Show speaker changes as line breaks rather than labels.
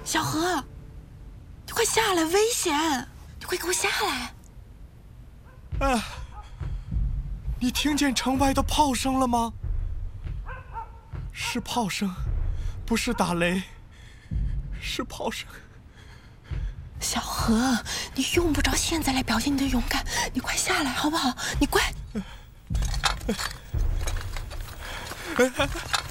小何，你快下来，危险！你快给我下来！
你听见城外的炮声了吗？是炮声，不是打雷，是炮声。
小何，你用不着现在来表现你的勇敢，你快下来好不好？你快！